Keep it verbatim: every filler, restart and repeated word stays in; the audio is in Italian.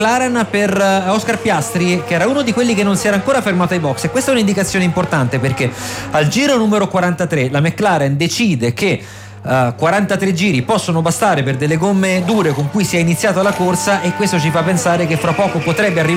McLaren per Oscar Piastri, che era uno di quelli che non si era ancora fermato ai box, e questa è un'indicazione importante perché al giro numero quarantatré la McLaren decide che Uh, quarantatré giri possono bastare per delle gomme dure con cui si è iniziata la corsa, e questo ci fa pensare che fra poco potrebbe arrivare